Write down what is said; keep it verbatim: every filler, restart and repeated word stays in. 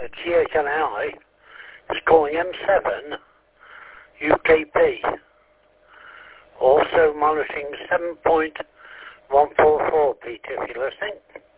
G H L I is calling M seven U K P. Also monitoring seven point one four four, Peter, if you're listening.